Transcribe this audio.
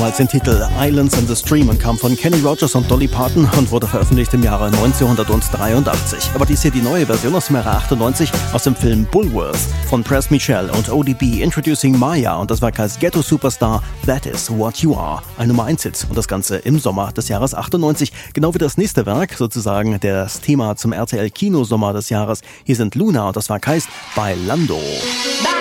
Als den Titel Islands in the Stream und kam von Kenny Rogers und Dolly Parton und wurde veröffentlicht im Jahre 1983. Aber dies hier die neue Version aus dem Jahre 98 aus dem Film Bulworth von Press Michel und ODB Introducing Maya und das Werk heißt Ghetto Superstar, That Is What You Are. Ein Nummer 1 Hit und das Ganze im Sommer des Jahres 98. Genau wie das nächste Werk, sozusagen das Thema zum RTL Kinosommer des Jahres. Hier sind Luna und das Werk heißt Bailando.